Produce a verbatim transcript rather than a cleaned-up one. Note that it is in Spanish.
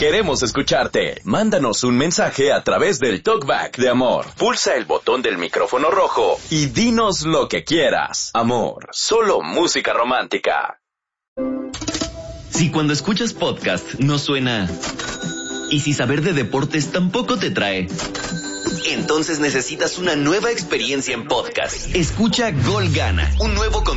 Queremos escucharte. Mándanos un mensaje a través del Talkback de Amor. Pulsa el botón del micrófono rojo y dinos lo que quieras. Amor, solo música romántica. Si cuando escuchas podcast no suena... Y si saber de deportes tampoco te trae... Entonces necesitas una nueva experiencia en podcast. Escucha Gol Gana, un nuevo